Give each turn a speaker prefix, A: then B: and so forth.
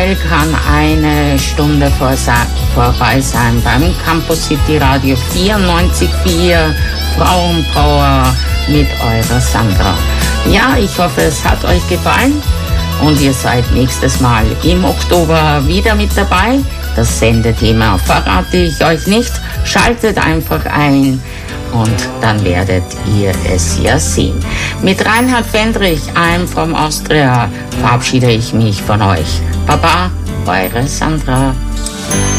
A: Schnell kann eine Stunde vorbei sein beim Campus City Radio 94.4 Frauenpower mit eurer Sandra. Ja, ich hoffe, es hat euch gefallen und ihr seid nächstes Mal im Oktober wieder mit dabei. Das Sendethema verrate ich euch nicht. Schaltet einfach ein und dann werdet ihr es ja sehen. Mit Reinhard Fendrich, I'm from Austria, verabschiede ich mich von euch. Baba, eure Sandra.